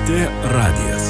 LRT radijas.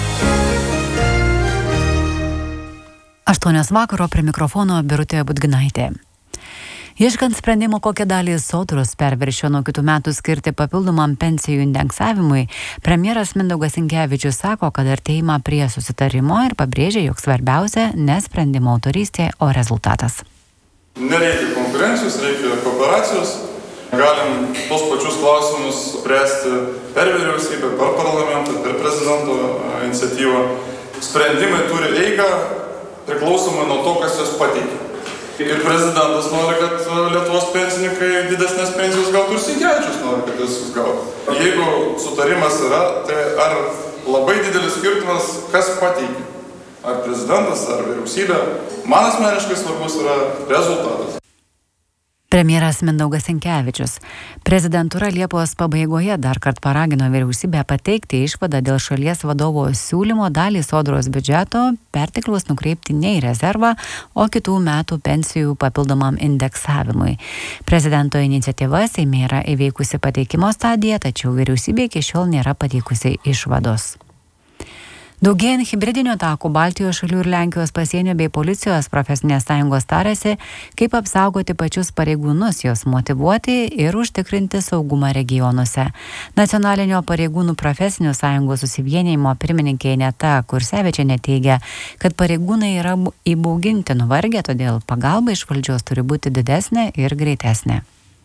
8 vakaro prie mikrofono Birutė Budginaitė. Ieškant sprendimo, kokią dalį sodros perviršio nuo kitų metų skirti papildomam pensijų indeksavimui, premjeras Mindaugas Sinkevičius sako, kad artėjama prie susitarimo ir pabrėžia, jog svarbiausia ne sprendimo autorystė, o rezultatas. Nereikia konkurencijos, reikia kooperacijos. Galim tos pačius klausimus spręsti per vyriausybę, per parlamentą, per prezidento iniciatyvą. Sprendimai turi eigą priklausomai nuo to, kas juos pateikia. Ir prezidentas nori, kad Lietuvos pensininkai didesnės pensijos gautų ir Sinkevičius nori, kad jas gautų. Jeigu sutarimas yra, tai ar labai didelis skirtumas, kas pateikia? Ar prezidentas, ar vyriausybė? Man asmeniškai svarbus yra rezultatas. Premjeras Mindaugas Sinkevičius. Prezidentūra Liepos pabaigoje dar kartą paragino vyriausybę pateikti išvadą dėl šalies vadovo siūlymo dalį sodros biudžeto pertekliaus nukreipti ne į rezervą, o kitų metų pensijų papildomam indeksavimui. Prezidento iniciatyva Seime yra įveikusi pateikimo stadiją, tačiau vyriausybė iki šiol nėra pateikusi išvados. Daugėjant hibridinių atakų Baltijos šalių ir Lenkijos pasienio bei policijos profesinės sąjungos tarėsi, kaip apsaugoti pačius pareigūnus, juos motyvuoti ir užtikrinti saugumą regionuose. Nacionalinio pareigūnų profesinių sąjungų susivienijimo pirmininkė Ineta Kursevičienė teigia, kad pareigūnai yra įbauginti nuvargę, todėl pagalba iš valdžios turi būti didesnė ir greitesnė.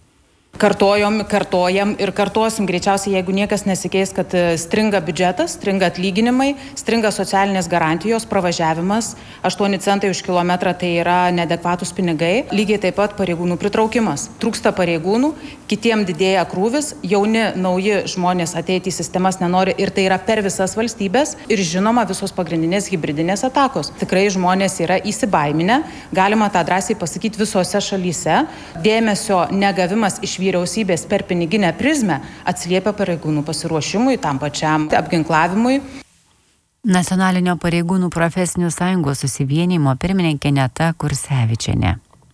Kartojam ir kartuosim greičiausiai, jeigu niekas nesikeis, kad stringa biudžetas, stringa atlyginimai, stringa socialinės garantijos, pravažiavimas, 8 centai už kilometrą tai yra neadekvatus pinigai, lygiai taip pat pareigūnų pritraukimas. Trūksta pareigūnų, kitiem didėja krūvis, jauni, nauji žmonės ateiti į sistemas nenori ir tai yra per visas valstybės ir žinoma visos pagrindinės hibridinės atakos. Tikrai žmonės yra įsibaiminę, galima tą drąsiai pasakyti visose šalyse, dėmesio negavimas iš vyriausybės per piniginę prizmę atsiliepia pareigūnų pasiruošimui, tam pačiam apginklavimui. Nacionalinio pareigūnų profesinių sąjungų susivienijimo pirmininkė Ineta Kursevičienė.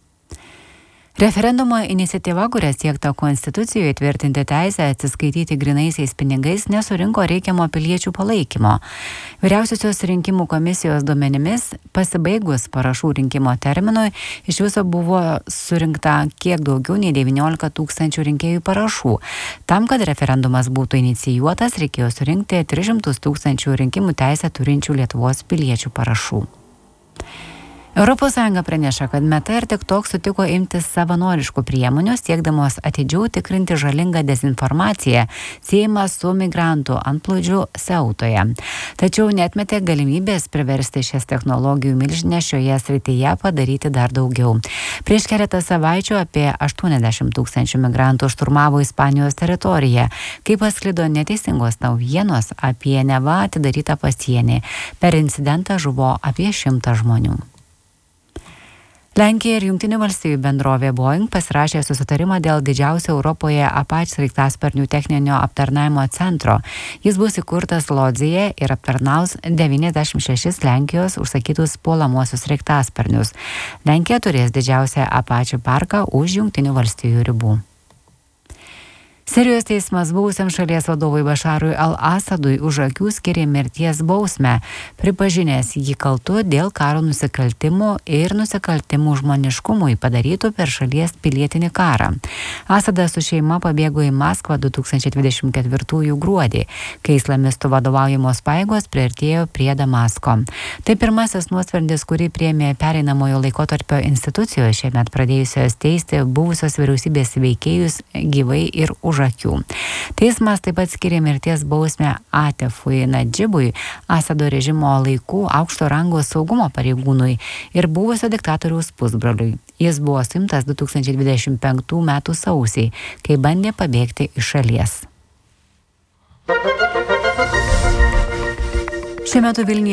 Referendumo iniciatyva, kuria siekta Konstitucijoje įtvirtinti teisę atsiskaityti grynaisiais pinigais, nesurinko reikiamo piliečių palaikymo. Vyriausiosios rinkimų komisijos duomenimis, pasibaigus parašų rinkimo terminui, iš viso buvo surinkta kiek daugiau nei 19 000 rinkėjų parašų. Tam, kad referendumas būtų inicijuotas, reikėjo surinkti 300 000 rinkimų teisę turinčių Lietuvos piliečių parašų. Europos Sąjunga praneša, kad Meta ir TikTok sutiko imtis savanoriškų priemonių, siekdamos atidžiau tikrinti žalingą dezinformaciją, siejamą su migrantų antplūdžiu Siautoje. Tačiau neatmetė galimybės priversti šias technologijų milžinę šioje srityje padaryti dar daugiau. Prieš keletą savaičių apie 80 000 migrantų šturmavo Ispanijos teritoriją, kai pasklido neteisingos naujienos apie neva atidarytą pasienį. Per incidentą žuvo apie 100 žmonių. Lenkija ir Jungtinių valstijų bendrovė Boeing pasirašė susitarimą dėl didžiausio Europoje Apache sraigtasparnių techninio aptarnavimo centro. Jis bus įkurtas Lodzėje ir aptarnaus 96 Lenkijos užsakytus puolamuosius sraigtasparnius. Lenkija turės didžiausią Apache parką už Jungtinių valstijų ribų. Sirijos teismas buvusiam šalies vadovui Bašarui al-Asadui už akių skyrė mirties bausmę, pripažinęs jį kaltu dėl karo nusikaltimų ir nusikaltimų žmoniškumui padarytų per šalies pilietinį karą. Asadas su šeima pabėgo į Maskvą 2024 gruodį, kai islamistų vadovaujamos pajėgos priartėjo prie Damasko. Tai pirmasis nuosprendis, kurį priėmė pereinamojo laikotarpio institucijos šiemet pradėjusios teisti buvusios vyriausybės veikėjus gyvai ir už akių. Teismas taip pat skiria mirties bausmę Atefui Nadžibui, Asado režimo laikų aukšto rango saugumo pareigūnui ir buvusio diktatoriaus pusbroliui. Jis buvo suimtas 2025 metų sausį, kai bandė pabėgti iš šalies. Šiuo metu Vilniuje